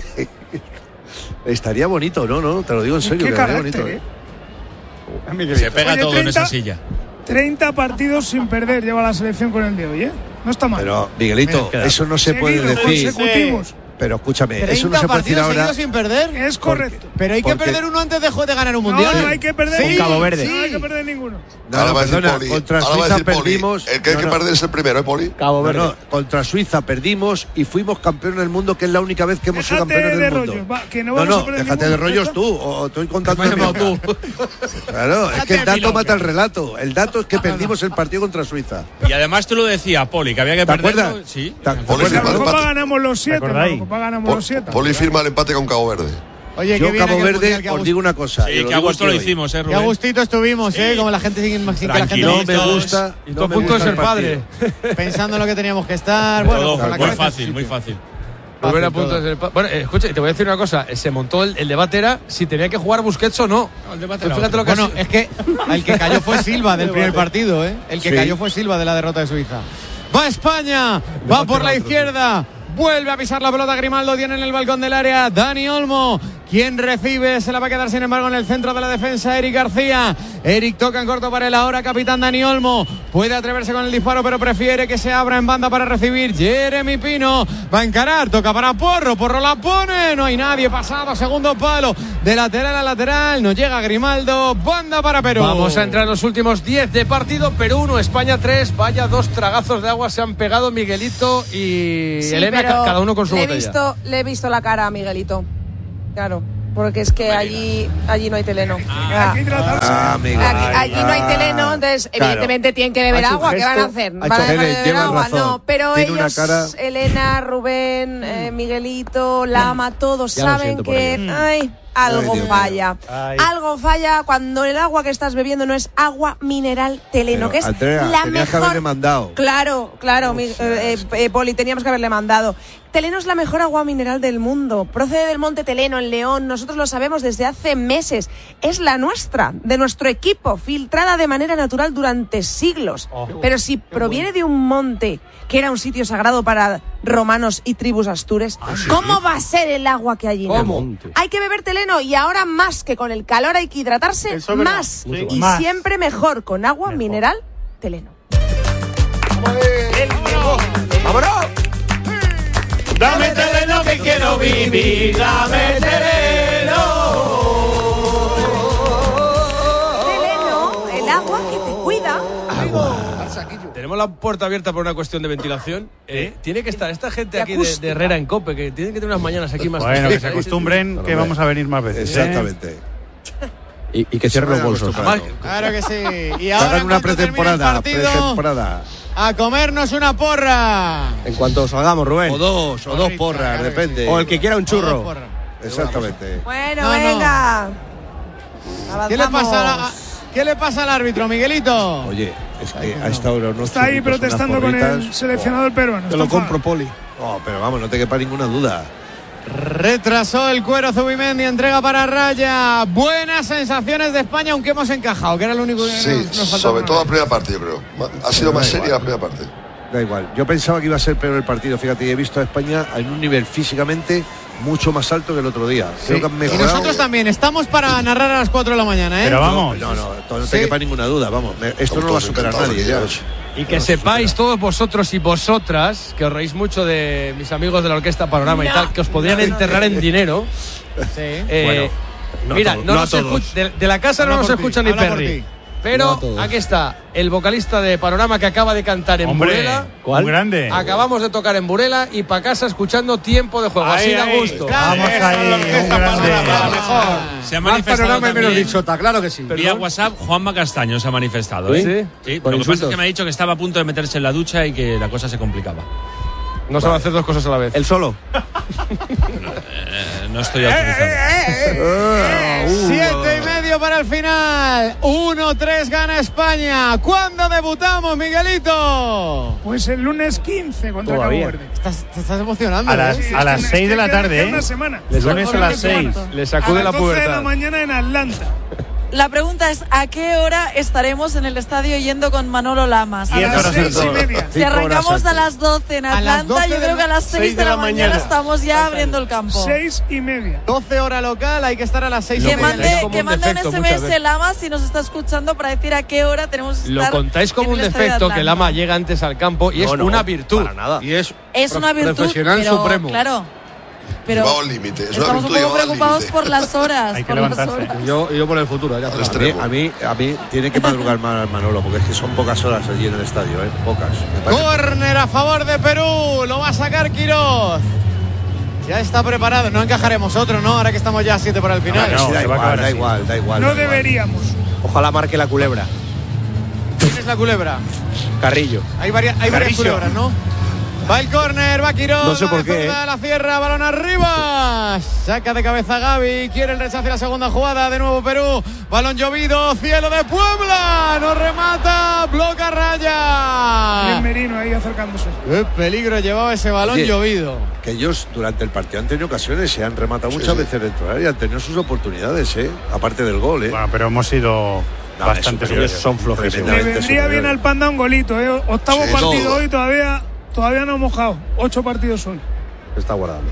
Estaría bonito, ¿no? No, te lo digo en serio. Qué quedaría carácter, bonito. ¿eh? Se pega Oye, todo en treinta esa silla. treinta partidos sin perder lleva la selección con el de hoy, ¿eh? No está mal. Pero, Miguelito, Queda. eso no se puede Seguidos, decir. consecutivos. Pero escúchame, eso no treinta se puede decir partidos ahora. seguidos sin perder. Es correcto. Pero hay que Porque- perder uno antes de, de ganar un No, mundial. no hay que perder Sí, ninguno. Cabo Verde. No hay que perder ninguno. No, Ahora no, va a decir perdona, Poli. contra Ahora va a Suiza decir Poli. perdimos. El que hay no, que no. perder es el primero, ¿eh, Poli? Cabo No, Verde. no, contra Suiza perdimos y fuimos campeones del mundo, que es la única vez que hemos sido Déjate campeones de del mundo. rollos, va, que no no, vamos no, a perder déjate de ninguno. rollos ¿Ya tú, o, o estoy contando Me has llamado tú. Claro, es que el Déjate, dato mata el Piloto. relato. El dato es que perdimos el partido contra Suiza. Y además tú lo decías, Poli, que había que ¿Te perderlo. acuerdas? Sí. ¿Te Poli acuerdas? En firma la el Copa empate. ganamos los siete. En la acordáis? Copa ganamos Po- los siete. Poli firma el empate con Cabo Verde. Oye, yo, qué bien Cabo aquel Verde, mundial, os digo una cosa. Sí, que a gusto lo hicimos, ¿eh, Rubén? Qué a gustito estuvimos, ¿eh? Como la gente sin, sin que la gente No me gusta. Y no todo me punto de gusta ser el padre. partido. Pensando en lo que teníamos que estar. Bueno, Todo, con la muy cabeza fácil, en muy sitio. fácil. Volver a punto de ser pa- bueno, eh, escucha, y te voy a decir una cosa. Se montó el, el debate era si tenía que jugar Busquets o no. No, el debate Tú era fíjate otro. lo que Bueno, ha es que el que cayó fue Silva del primer partido, ¿eh? El que Sí. cayó fue Silva de la derrota de Suiza. Va España, va por la izquierda. Vuelve a pisar la pelota Grimaldo, tiene en el balcón del área Dani Olmo. Quien recibe se la va a quedar sin embargo en el centro de la defensa Eric García. Eric toca en corto para el ahora capitán Dani Olmo. Puede atreverse con el disparo pero prefiere que se abra en banda para recibir Jeremy Pino. Va a encarar, toca para Porro. Porro la pone, no hay nadie pasado. Segundo palo de lateral a lateral. No llega Grimaldo, banda para Perú. Vamos a entrar en los últimos diez de partido. Perú uno, España tres. Vaya dos tragazos de agua se han pegado Miguelito y Sí, Elena, pero ca- cada uno con su le he botella. visto, le he visto la cara a Miguelito. Claro, porque es que allí, allí no hay teleno. Hay que hidratarse. Ah, Miguel. Aquí- allí no hay Ah, teleno, entonces claro. evidentemente tienen que beber Ha hecho agua. un ¿Qué van a gesto, hacer? ha ¿Van hecho a dejar de gesto, beber lleva agua? razón. No, pero Tiene una ellos, cara- Elena, Rubén, eh, Miguelito, Lama, todos Ya lo saben siento por que ellos. ay, algo Ay, Dios falla. Ay. Algo falla cuando el agua que estás bebiendo no es agua mineral teleno, Pero, que es Andrea, la tenías que mejor. haberle mandado. Claro, claro, mi- eh, eh, eh, Poli, teníamos que haberle mandado. Teleno es la mejor agua mineral del mundo. Procede del Monte Teleno, en León. Nosotros lo sabemos desde hace meses. Es la nuestra, de nuestro equipo, filtrada de manera natural durante siglos. Pero si proviene de un monte que era un sitio sagrado para romanos y tribus astures, ¿cómo va a ser el agua que allí ¿Cómo? nace? Hay que beber Teleno y ahora más que con el calor hay que hidratarse Eso es verdad. más. Sí. Y Más. siempre mejor con agua Mejor. mineral Teleno. ¡Vámonos! Dame Teleno que quiero vivir, dame Teleno. Teleno, el agua que te cuida. Tenemos la puerta abierta por una cuestión de ventilación. Eh, tiene que estar esta gente De aquí de, acústica. de Herrera en Cope, que tienen que tener unas mañanas aquí más. Bueno, que se acostumbren que vamos a venir más veces. ¿eh? Exactamente. Y, y que cierre los bolsos. Además, Claro que sí. Y Que ahora hagan en una cuanto termine el pretemporada. partido, Pretemporada. a comernos una porra. En cuanto salgamos, Rubén. O dos, o dos Porrita, porras, claro que depende. O el que quiera un O dos churro. porras. Exactamente. Bueno, No, no. venga. ¿Qué le, Avanzamos. pasa a- ¿Qué le pasa al árbitro, Miguelito? Oye, es que a esta hora unos Está ahí churritos, protestando unas con el porritas. seleccionador peruano. Te lo Está compro, Poli. Oh, pero vamos, no te quepa ninguna duda. Retrasó el cuero Zubimendi, entrega para Raya. Buenas sensaciones de España, aunque hemos encajado, que era lo único que Sí, nos, nos faltaba. sobre todo la primera parte, yo creo. Ma- Ha sido Pero más da seria igual. la primera parte. Da igual. Yo pensaba que iba a ser peor el partido. Fíjate, y he visto a España en un nivel físicamente mucho más alto que el otro día. Creo que han Y mejorado. nosotros también, estamos para narrar a las cuatro de la mañana, ¿eh? Pero vamos. No, no, no, no Sí. te quepa ninguna duda. Vamos, me- esto no lo va a superar nadie ya. y que sepáis todos vosotros y vosotras, que os reís mucho de mis amigos de la Orquesta Panorama y No. tal, que os podrían enterrar en dinero. Sí. Eh, no a mira, todos, no no a nos todos. escuch- de, de la casa Habla no nos por ti, escucha ni habla por Perry. ti. Pero No a todos. aquí está el vocalista de Panorama que acaba de cantar en Hombre, Burela. ¿cuál? Un grande. Acabamos de tocar en Burela y para casa escuchando Tiempo de Juego. Ahí, así da ahí. gusto. Vamos Eso ahí, es lo que un está grande. pasando. Mejor. Se ha Más manifestado panorama y menos también dichota, claro que sí. vía WhatsApp. Juanma Castaño se ha manifestado. ¿Sí? ¿eh? Sí. Con Lo que pasa es insultos. que me ha dicho que estaba a punto de meterse en la ducha y que la cosa se complicaba. No sabe hacer dos cosas a la vez. El solo. Eh, no estoy autorizado. Siete y medio para el final. uno tres gana España. ¿Cuándo debutamos, Miguelito? Pues el lunes quince contra Todavía. Cabo Verde. Estás, te estás emocionando. A las, ¿eh? a las Es que seis de la queda- tarde, queda ¿eh? Una semana. Lunes a las seis. Le A sacude las la doce de la pubertad. mañana en Atlanta. La pregunta es, ¿a qué hora estaremos en el estadio yendo con Manolo Lamas? A Diez las horas seis y antes. media. Si arrancamos a las doce en A las Atlanta, doce yo de creo la- que a las seis de la mañana estamos ya abriendo el campo. Seis y media. doce hora local, hay que estar a las seis. Que y media. mande, como que un mande un defecto muchas S M S veces. Lamas si nos está escuchando para decir a qué hora tenemos que Lo estar contáis como en un el estadio de defecto que el Atlanta. ama llega antes al campo y es No, no, una virtud. Para nada. Y es, Es pro- una virtud, profesional pero, supremo. claro. Pero Llevado al límite. Es una estamos un virtud poco llevada al preocupados límite. por las horas. Hay que por las levantarse. horas. Yo, yo por el futuro, ya Al está. A mí, extremo. a mí, a mí tiene que madrugar más Manolo, porque es que son pocas horas allí en el estadio, ¿eh? Pocas. Me parece. Córner a favor de Perú. Lo va a sacar Quiroz. Ya está preparado. No encajaremos otro, ¿no? Ahora que estamos ya a siete para el final. No, Sí, da se va a igual, acabar da así. igual, da igual. No da igual. deberíamos. Ojalá marque la culebra. ¿Quién es la culebra? Carrillo. Hay varias, hay varias Carrillo. culebras, ¿no? Va el córner, va Quirón. No sé por qué. De la Sierra, balón arriba. Saca de cabeza Gaby. Quiere el rechace la segunda jugada. De nuevo Perú. Balón llovido. Cielo de Puebla. No remata. Bloca raya. El Merino ahí acercándose. Qué peligro llevaba ese balón Oye, llovido. Que ellos durante el partido han tenido ocasiones, se han rematado sí, muchas sí. veces dentro del área, han tenido sus oportunidades, ¿eh? Aparte del gol, ¿eh? Bueno, pero hemos sido no, bastante superiores. Son flojísimos. Le vendría bien al Panda un golito, ¿eh? Octavo sí, partido todo. Hoy todavía, todavía no ha mojado. Ocho partidos solo. Está guardando.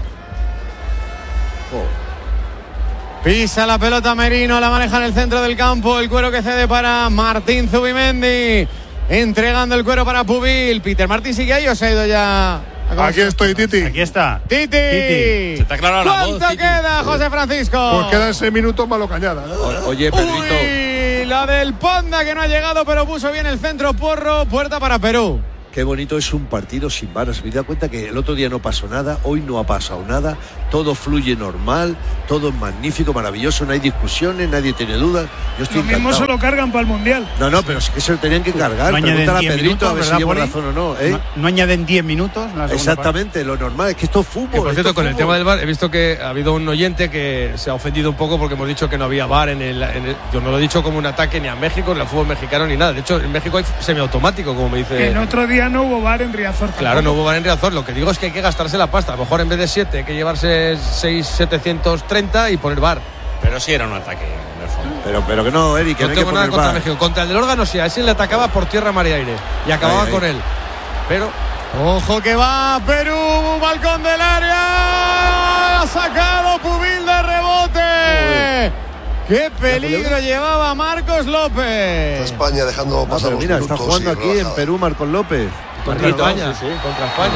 Oh. Pisa la pelota Merino, la maneja en el centro del campo. El cuero que cede para Martín Zubimendi. Entregando el cuero para Pubil. Peter Martín sigue ahí o se ha ido ya. Aquí estoy, Titi. Aquí está. Titi. Titi. Se te aclara la voz. ¿Cuánto queda, José Francisco? Pues quedan seis minutos malo cañada. ¿eh? Oye, Pedrito. Uy, la del Panda que no ha llegado, pero puso bien el centro Porro. Puerta para Perú. Qué bonito es un partido sin varas. Me da cuenta que el otro día no pasó nada, hoy no ha pasado nada, todo fluye normal, todo es magnífico, maravilloso, no hay discusiones, nadie tiene dudas. Yo estoy Lo mismo encantado. se lo cargan para el Mundial. No, no, pero es que se lo tenían que cargar. No Pregúntale a Pedrito minutos, a ver si llevo razón o no. ¿eh? No, no añaden diez minutos. La Exactamente, lo normal es que esto es fútbol. Que, por cierto, con fútbol. el tema del V A R, he visto que ha habido un oyente que se ha ofendido un poco porque hemos dicho que no había V A R en el, en el. Yo no lo he dicho como un ataque ni a México, ni al fútbol mexicano, ni nada. De hecho, en México hay semiautomático, como me dice. El otro día no hubo V A R en Riazor. Claro, no hubo V A R en Riazor. Lo que digo es que hay que gastarse la pasta. A lo mejor en vez de siete hay que llevarse seis setecientos treinta y poner V A R. Pero sí era un ataque, en el fondo. Pero, pero que no, Eric, que no, no tengo hay que nada poner contra V A R. México. Contra el del órgano sí, a ese le atacaba por tierra, mar y aire. Y acababa Ahí, con ahí. él. Pero. Ojo que va Perú, balcón del área. Ha sacado Pubil de rebote. Qué peligro llevaba Marcos López. España dejando Ah, pasar pero los mira, minutos. está jugando y aquí en relajado. Perú Marcos López. Contra España, sí, sí, contra España.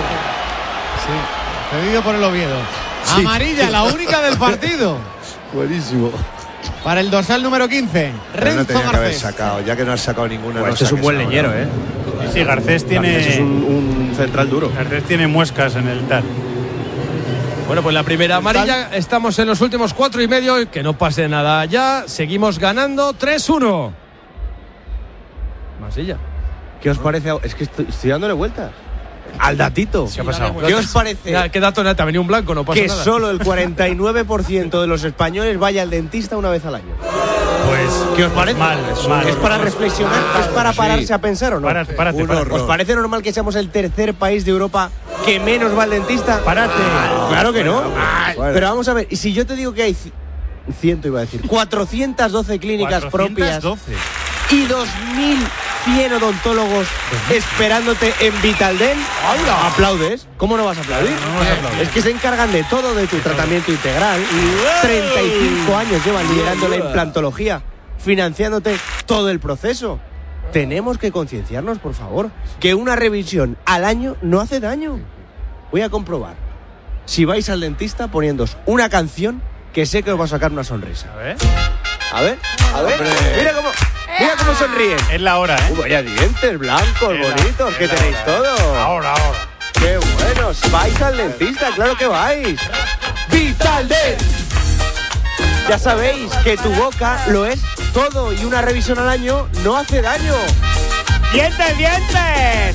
Sí, cedido por el Oviedo. Sí. Amarilla, la única del partido. Buenísimo. Para el dorsal número quince, Pero no Renzo tenía que haber Garcés. sacado, ya que no has sacado ninguna. Pues no este es un saques buen ahora. leñero, ¿eh? Sí, Garcés tiene. Garcés es un, un central duro. Garcés tiene muescas en el tal. Bueno, pues la primera amarilla, estamos en los últimos cuatro y medio, que no pase nada ya, seguimos ganando tres uno. Masilla. ¿Qué os parece? Es que estoy, estoy dándole vueltas al datito. ¿Qué ha pasado? ¿Qué os parece? ¿Qué dato? Te ha venido un blanco, no pasa Que nada. solo el cuarenta y nueve por ciento de los españoles vaya al dentista una vez al año. Pues. ¿Qué os parece? Mal, mal. ¿Es para reflexionar? ¿Es para pararse Sí. a pensar o no? Párate, párate, Un párate. horror. ¿Os parece normal que seamos el tercer país de Europa que menos va al dentista? Párate. Claro que no. Bueno. Pero vamos a ver, y si yo te digo que hay ci- ciento iba a decir, cuatrocientas doce clínicas propias cuatrocientos doce. y dos mil cien odontólogos esperándote en Vitaldent, ¿aplaudes? ¿Cómo no vas a aplaudir? No, no vas a aplaudir. Es que se encargan de todo, de tu tratamiento integral. treinta y cinco años llevan liderando la implantología, financiándote todo el proceso. Tenemos que concienciarnos, por favor, que una revisión al año no hace daño. Voy a comprobar. Si vais al dentista poniéndoos una canción que sé que os va a sacar una sonrisa. A ver. A ver, a ver. Mira cómo, mira cómo sonríen. Es la hora, ¿eh? Uh, vaya dientes blancos, Es la- bonitos, es que la tenéis hora. todo. Ahora, ahora. Qué buenos. Vais al dentista, claro que vais. Vitaldent. Ya sabéis que tu boca lo es todo y una revisión al año no hace daño. ¡Dientes, dientes!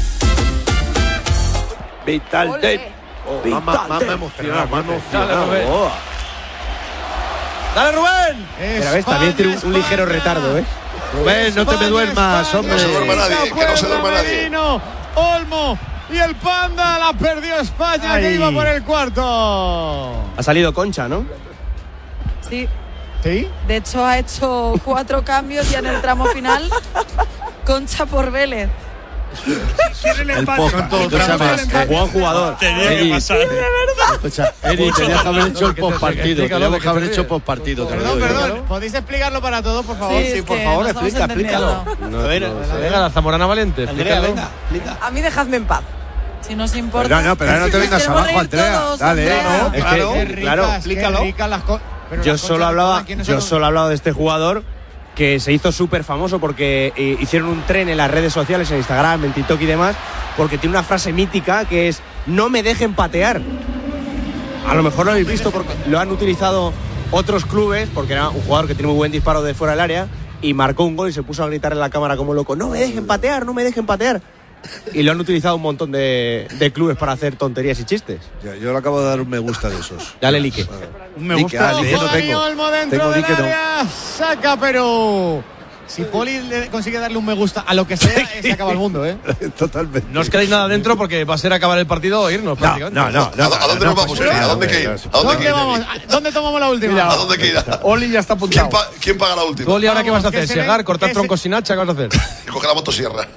Vitaldent. Oh, más, más, más me ha emocionado, más me ha emocionado. Oh. ¡Dale, Rubén! Pero ves, también tiene un, un ligero retardo, ¿eh? Rubén, no te me duermas, hombre. Que no se duerma nadie, que no se duerma nadie. Merino, Olmo y el Panda la perdió España, Ay. que iba por el cuarto. Ha salido Concha, ¿no? Sí, ¿Sí? de hecho ha hecho cuatro cambios ya en el tramo final. Concha por Vélez. Quiere el empate. poca. Quiere Escúchame, el empate. Buen jugador. Tenía que pasar. Escucha, Eri, tenías que haber hecho el postpartido. Explícalo, Teníamos que que haber te hecho ríes. postpartido. te lo Perdón, digo yo. perdón. ¿Podéis explicarlo para todos, por favor? Sí, es por que favor, no estamos explica, entendiendo. No, no, Venga, la Zamorana Valiente. explícalo. A mí dejadme en paz. Si nos importa. Pero no, pero ahora no te Nos vengas queremos abajo, reír Andrea. todos, Dale, Andrea. no, Es claro. que, Qué ricas, claro, qué explícalo. ricas las co- pero Yo las solo conchas hablaba, de quién no yo son- solo hablaba de este jugador que se hizo súper famoso porque eh, hicieron un tren en las redes sociales, en Instagram, en TikTok y demás, porque tiene una frase mítica que es no me dejen patear. A lo mejor lo habéis visto porque lo han utilizado otros clubes, porque era un jugador que tiene muy buen disparo de fuera del área y marcó un gol y se puso a gritar en la cámara como loco, no me dejen patear, no me dejen patear. Y lo han utilizado un montón de, de clubes para hacer tonterías y chistes. Ya, yo le acabo de dar un me gusta de esos. Dale, Lique. Un me gusta. Ojo, Ah, no Dani tengo. Olmo dentro Tengo del Lique, no. área. Saca Perú. Si Poli le consigue darle un me gusta a lo que sea, eh, se acaba el mundo, ¿eh? Totalmente. No os quedáis nada dentro porque va a ser acabar el partido o irnos prácticamente. No, no, no. ¿A, a dónde nos vamos, Eri? ¿A dónde que ir? ¿A dónde que ¿Dónde ir? vamos? ¿A- ¿Dónde tomamos la última? ¿A dónde que ir? Oli ya está ¿Quién, apuntado. pa- quién paga la ¿Tú, última? Oli, ahora qué vas a Vamos, hacer? que se ¿Segar? ven- ¿Cortar que se- troncos sin hacha? ¿Qué vas a hacer? Coge la motosierra.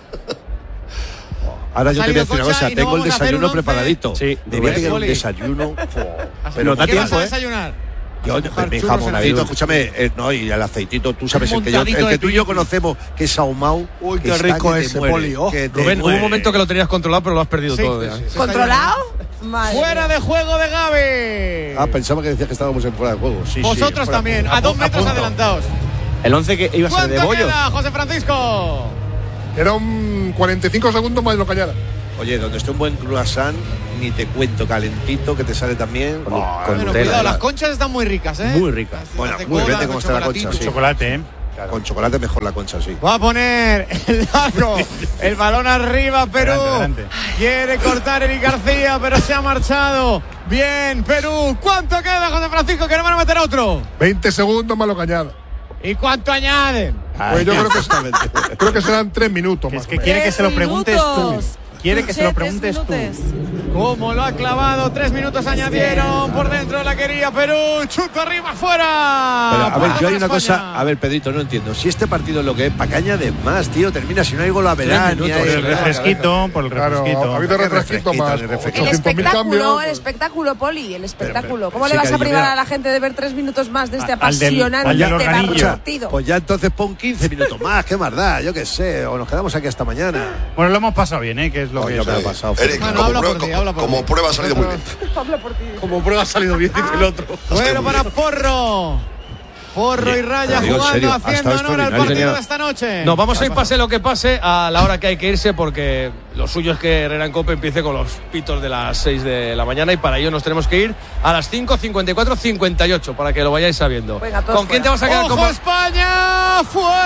Ahora yo te voy a decir una Concha cosa. y no Tengo el vamos a hacer desayuno un once. preparadito. Sí, Debía tener un Poli. desayuno. Pero da ¿Qué vas tiempo, a ¿eh? desayunar? Yo, Vas a mojar mi churros en jamoncito, el- escúchame, eh, no, y el aceitito, tú sabes, el que, yo, montadito el de que tú y yo piña. conocemos, que es ahumado. Uy, que qué está rico que te ese, muere, Poli, oh. que te Rubén, hubo un muere. momento que lo tenías controlado, pero lo has perdido Sí, todo. sí, ya. sí, sí. ¿Controlado? Madre Fuera mía. de juego de Gaby. Ah, pensaba que decías que estábamos en fuera de juego. Sí, sí, Vosotros fuera de también, juego. a dos Apu- metros apunto. adelantados. El once que iba a ser de ¿Cuánto bollo. queda, José Francisco? Era un cuarenta y cinco segundos más de lo que añada. Oye, donde esté un buen croissant, ni te cuento, calentito, que te sale también. Con, con Bueno, Nutella. cuidado, las conchas están muy ricas, ¿eh? Muy ricas. Bueno, de muy cola, bien, cómo con está la chocolatito. concha. sí. Chocolate, ¿eh? Con chocolate mejor la concha, sí. Va a poner el largo, el balón arriba, Perú. Adelante, adelante. Quiere cortar Eric García, pero se ha marchado. Bien, Perú. ¿Cuánto queda, José Francisco? Que no van a meter otro. veinte segundos más lo que añada. ¿Y cuánto añaden? Pues yo creo que, creo que serán tres minutos más. Es que quiere que se lo preguntes tú. minutos. Quiere que se lo Tres preguntes tú. minutos. Como lo ha clavado, tres minutos añadieron. Por dentro la quería Perú. Chuta arriba, fuera. Pero, a ver, Puerta yo hay para una España. cosa, a ver, Pedrito, no entiendo. Si este partido es lo que es, ¿para qué añades más, tío? Termina, si no hay gol a verán. Por el refresquito, por el Claro, refresquito. ha habido refresquito más. El ochocientos mil espectáculo, cambios. el espectáculo, Poli, el espectáculo. ¿Cómo sí, le vas a cariño, privar mira. a la gente de ver tres minutos más de este Al del- apasionante al del organillo. partido? Pues ya entonces pon quince minutos más, qué más da, yo qué sé, o nos quedamos aquí hasta mañana. Bueno, lo hemos pasado bien, ¿eh? Que es lo Oye, que me es. ha pasado. Eric, Bueno, como, habla prueba, por ti, como- habla por como ti. prueba ha salido muy bien. Como prueba ha salido bien, dice el otro. Bueno, para Porro. Porro y Raya te digo en jugando, serio, ha haciendo estado honor al extraordinario. partido de esta noche. No, vamos a ir pase lo que pase a la hora que hay que irse porque lo suyo es que Herrera en Copa empiece con los pitos de las seis de la mañana y para ello nos tenemos que ir a las cinco, cincuenta y cuatro, cincuenta y ocho para que lo vayáis sabiendo. Venga, todos ¿Con quién te fuera. vas a quedar? ¡Ojo, Con- España!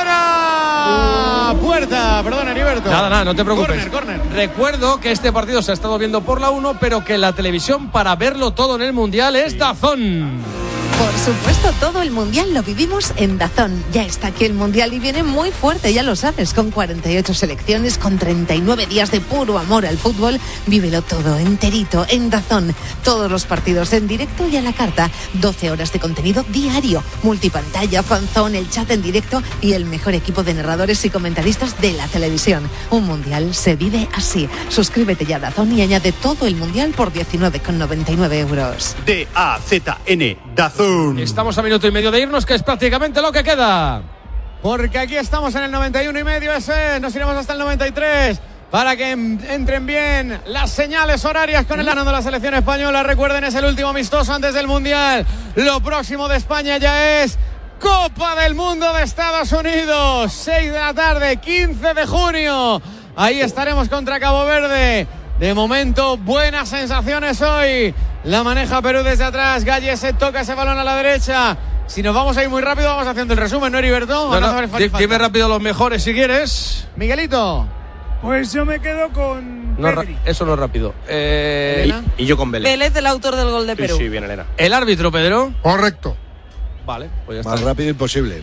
¡Fuera! Puerta, perdón, Heriberto. Nada, nada, no te preocupes. Corner, corner. Recuerdo que este partido se ha estado viendo por la uno, pero que la televisión para verlo todo en el Mundial es DAZN. Por supuesto, todo el Mundial lo vivimos en DAZN. Ya está aquí el Mundial y viene muy fuerte, ya lo sabes, con cuarenta y ocho selecciones, con treinta y nueve días de puro amor al fútbol. Vívelo todo, enterito, en DAZN. Todos los partidos en directo y a la carta. doce horas de contenido diario. Multipantalla, fanzone, el chat en directo y el mejor equipo de narradores y comentaristas de la televisión. Un Mundial se vive así. Suscríbete ya a DAZN y añade todo el Mundial por diecinueve con noventa y nueve euros. D A Z N, DAZN. Estamos a minuto y medio de irnos, que es prácticamente lo que queda. Porque aquí estamos en el noventa y uno y medio, ese. Nos iremos hasta el noventa y tres. Para que en- entren bien las señales horarias con el ganando de la selección española. Recuerden, es el último amistoso antes del Mundial. Lo próximo de España ya es Copa del Mundo de Estados Unidos. seis de la tarde, quince de junio. Ahí estaremos contra Cabo Verde. De momento, buenas sensaciones hoy. La maneja Perú desde atrás. Galle se toca ese balón a la derecha. Si nos vamos a ir muy rápido, vamos haciendo el resumen, ¿no, Heriberto? No, Vamos no, a ver, di- falta. dime rápido los mejores si quieres. Miguelito. Pues yo me quedo con No, ra- eso no es rápido. Eh, Y, y yo con Vélez. Vélez, el autor del gol de Perú. Sí, sí, bien, Elena. el árbitro, Pedro. Correcto. Vale, pues ya Más está. rápido imposible.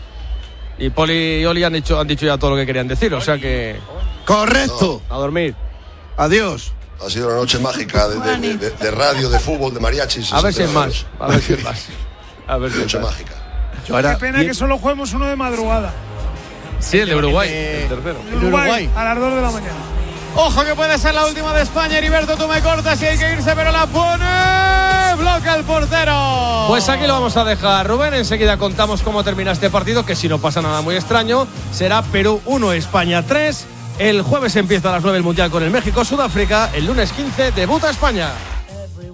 Y Poli y Oli han dicho, han dicho ya todo lo que querían decir, o sea que. Correcto. A dormir. Adiós. Ha sido una noche mágica de, de- de- de- de radio, de fútbol, de mariachis. A ver si es más. A ver si es más. A ver si es Noche más. mágica. Yo ahora, Qué pena bien- que solo juguemos uno de madrugada. Sí, el de Uruguay. Eh, El tercero. En Uruguay, a las dos de la mañana. Ojo que puede ser la última de España, Heriberto, tú me cortas y hay que irse, pero la pone. Bloca el portero. Pues aquí lo vamos a dejar, Rubén. Enseguida contamos cómo termina este partido, que si no pasa nada muy extraño, será Perú uno, España tres. El jueves empieza a las nueve el Mundial con el México-Sudáfrica. El lunes quince debuta España.